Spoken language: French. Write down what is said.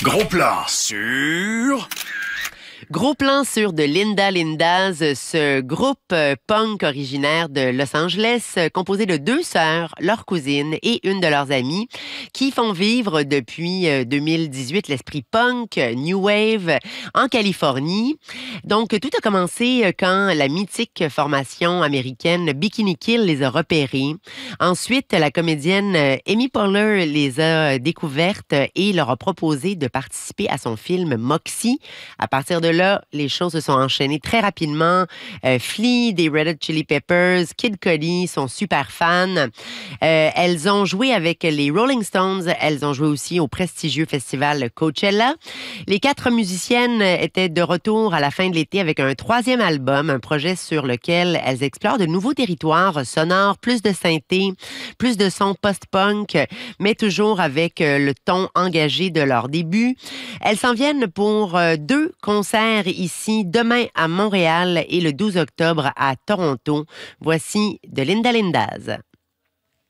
Gros plan sur... Gros plan sur de Linda Lindas, ce groupe punk originaire de Los Angeles, composé de deux sœurs, leur cousine et une de leurs amies, qui font vivre depuis 2018 l'esprit punk, new wave en Californie. Donc, tout a commencé quand la mythique formation américaine Bikini Kill les a repérés. Ensuite, la comédienne Amy Poehler les a découvertes et leur a proposé de participer à son film Moxie. À partir de là, les choses se sont enchaînées très rapidement. Flea des Red Hot Chili Peppers, Kid Cudi sont super fans. Elles ont joué avec les Rolling Stones. Elles ont joué aussi au prestigieux festival Coachella. Les quatre musiciennes étaient de retour à la fin de l'été avec un troisième album, un projet sur lequel elles explorent de nouveaux territoires sonores, plus de synthé, plus de sons post-punk, mais toujours avec le ton engagé de leur début. Elles s'en viennent pour deux concerts ici demain à Montréal et le 12 octobre à Toronto. Voici de Linda Lindas.